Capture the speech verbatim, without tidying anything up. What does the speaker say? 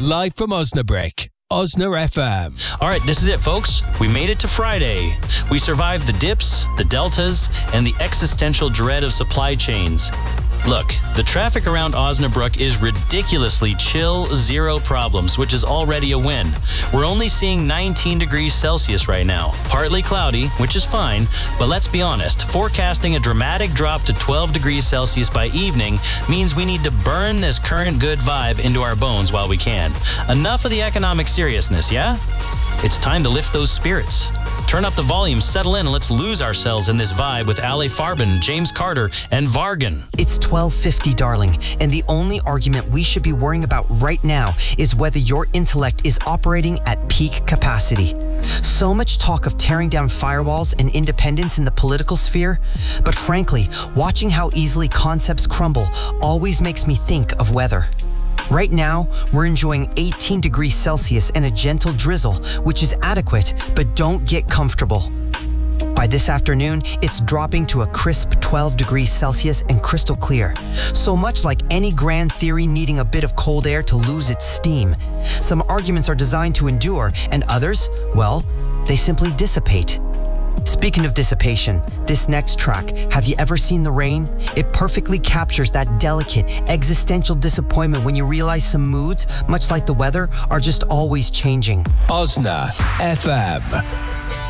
Live from Osnabrück, Osna F M. All right, this is it, folks. We made it to Friday. We survived the dips, the deltas, and the existential dread of supply chains. Look, the traffic around Osnabrück is ridiculously chill, zero problems, which is already a win. We're only seeing nineteen degrees Celsius right now. Partly cloudy, which is fine, but let's be honest, forecasting a dramatic drop to twelve degrees Celsius by evening means we need to burn this current good vibe into our bones while we can. Enough of the economic seriousness, yeah? It's time to lift those spirits. Turn up the volume, settle in, and let's lose ourselves in this vibe with Ale Farben, James Carter, and Vargan. It's twelve fifty, darling, and the only argument we should be worrying about right now is whether your intellect is operating at peak capacity. So much talk of tearing down firewalls and independence in the political sphere, but frankly, watching how easily concepts crumble always makes me think of weather. Right now, we're enjoying eighteen degrees Celsius and a gentle drizzle, which is adequate, but don't get comfortable. By this afternoon, it's dropping to a crisp twelve degrees Celsius and crystal clear. So much like any grand theory needing a bit of cold air to lose its steam. Some arguments are designed to endure, and others, well, they simply dissipate. Speaking of dissipation, this next track, Have You Ever Seen the Rain? It perfectly captures that delicate, existential disappointment when you realize some moods, much like the weather, are just always changing. Osna F M.